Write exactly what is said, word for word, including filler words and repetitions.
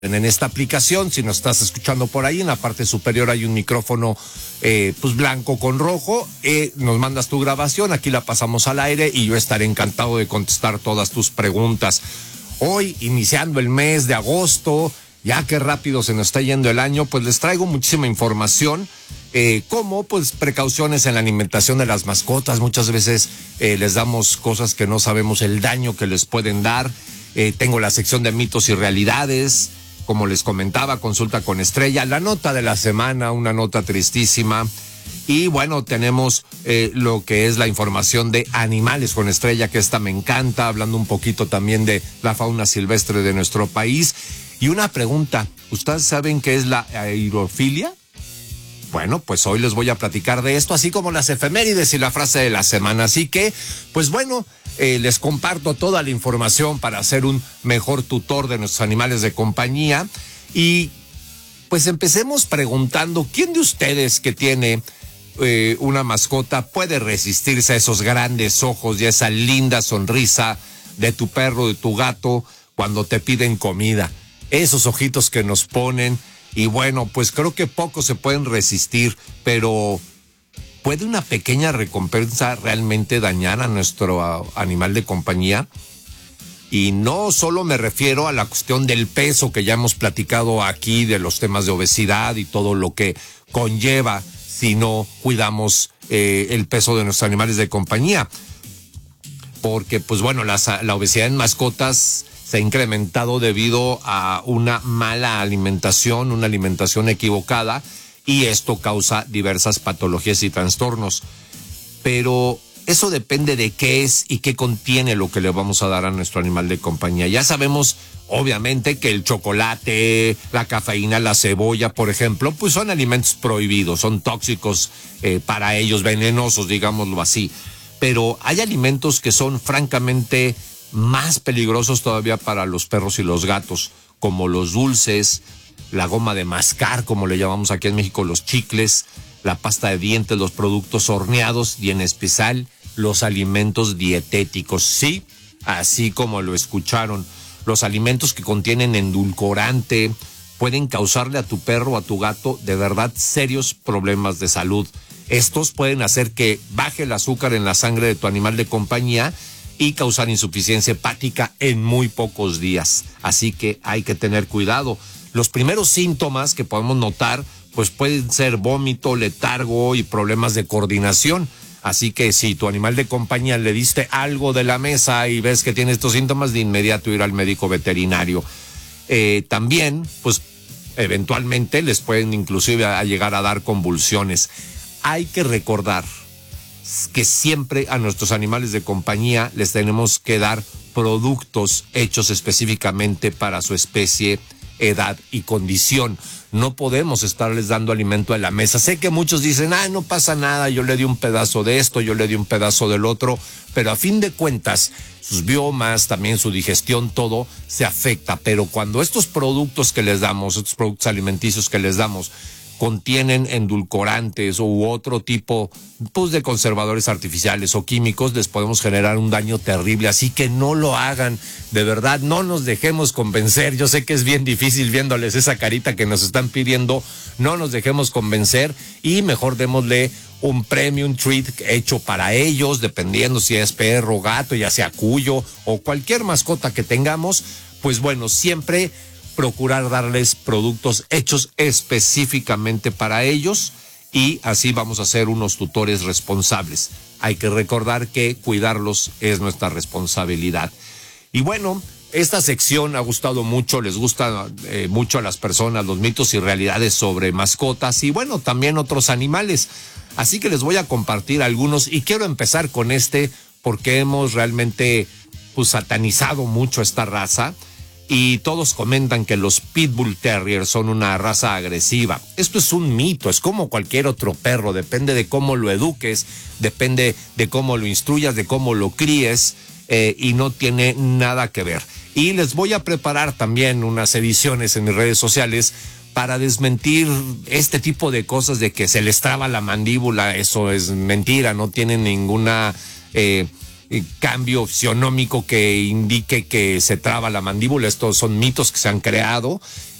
En esta aplicación, si nos estás escuchando por ahí, en la parte superior hay un micrófono eh, pues blanco con rojo, eh, nos mandas tu grabación, aquí la pasamos al aire y yo estaré encantado de contestar todas tus preguntas. Hoy, iniciando el mes de agosto, ya que rápido se nos está yendo el año, pues les traigo muchísima información, eh, como pues precauciones en la alimentación de las mascotas. Muchas veces eh, les damos cosas que no sabemos el daño que les pueden dar. Eh, tengo la sección de mitos y realidades. Como les comentaba, consulta con Estrella, la nota de la semana, una nota tristísima. Y bueno, tenemos eh, lo que es la información de animales con Estrella, que esta me encanta, hablando un poquito también de la fauna silvestre de nuestro país. Y una pregunta, ¿ustedes saben qué es la aerofilia? Bueno, pues hoy les voy a platicar de esto, así como las efemérides y la frase de la semana. Así que, pues bueno, eh, les comparto toda la información para ser un mejor tutor de nuestros animales de compañía. Y pues empecemos preguntando, ¿quién de ustedes que tiene eh, una mascota puede resistirse a esos grandes ojos y a esa linda sonrisa de tu perro, de tu gato, cuando te piden comida? Esos ojitos que nos ponen. Y bueno, pues creo que pocos se pueden resistir, pero ¿puede una pequeña recompensa realmente dañar a nuestro a, animal de compañía? Y no solo me refiero a la cuestión del peso, que ya hemos platicado aquí, de los temas de obesidad y todo lo que conlleva si no cuidamos eh, el peso de nuestros animales de compañía. Porque, pues bueno, las, la obesidad en mascotas se ha incrementado debido a una mala alimentación, una alimentación equivocada, y esto causa diversas patologías y trastornos. Pero eso depende de qué es y qué contiene lo que le vamos a dar a nuestro animal de compañía. Ya sabemos, obviamente, que el chocolate, la cafeína, la cebolla, por ejemplo, pues son alimentos prohibidos, son tóxicos eh, para ellos, venenosos, digámoslo así. Pero hay alimentos que son francamente más peligrosos todavía para los perros y los gatos, como los dulces, la goma de mascar, como le llamamos aquí en México, los chicles, la pasta de dientes, los productos horneados y en especial los alimentos dietéticos. Sí, así como lo escucharon, los alimentos que contienen endulcorante pueden causarle a tu perro o a tu gato de verdad serios problemas de salud. Estos pueden hacer que baje el azúcar en la sangre de tu animal de compañía y causar insuficiencia hepática en muy pocos días. Así que hay que tener cuidado. Los primeros síntomas que podemos notar, pues pueden ser vómito, letargo y problemas de coordinación. Así que si tu animal de compañía le diste algo de la mesa y ves que tiene estos síntomas, de inmediato ir al médico veterinario. Eh, también, pues eventualmente les pueden inclusive a, a llegar a dar convulsiones. Hay que recordar que siempre a nuestros animales de compañía les tenemos que dar productos hechos específicamente para su especie, edad y condición. No podemos estarles dando alimento a la mesa. Sé que muchos dicen, ah, no pasa nada, yo le di un pedazo de esto, yo le di un pedazo del otro, pero a fin de cuentas, sus biomas, también su digestión, todo se afecta. Pero cuando estos productos que les damos, estos productos alimenticios que les damos, contienen endulcorantes u otro tipo pues, de conservadores artificiales o químicos, les podemos generar un daño terrible. Así que no lo hagan, de verdad, no nos dejemos convencer. Yo sé que es bien difícil viéndoles esa carita que nos están pidiendo, no nos dejemos convencer y mejor démosle un premio, un treat hecho para ellos, dependiendo si es perro, gato, ya sea cuyo o cualquier mascota que tengamos. Pues bueno, siempre procurar darles productos hechos específicamente para ellos y así vamos a ser unos tutores responsables. Hay que recordar que cuidarlos es nuestra responsabilidad. Y bueno, esta sección ha gustado mucho, les gusta eh, mucho a las personas los mitos y realidades sobre mascotas y bueno, también otros animales. Así que les voy a compartir algunos y quiero empezar con este porque hemos realmente pues satanizado mucho esta raza. Y todos comentan que los Pitbull Terriers son una raza agresiva. Esto es un mito, es como cualquier otro perro, depende de cómo lo eduques, depende de cómo lo instruyas, de cómo lo críes, eh, y no tiene nada que ver. Y les voy a preparar también unas ediciones en mis redes sociales para desmentir este tipo de cosas de que se les traba la mandíbula. Eso es mentira, no tienen ninguna... Eh, eh, cambio fisionómico que indique que se traba la mandíbula. Estos son mitos que se han creado.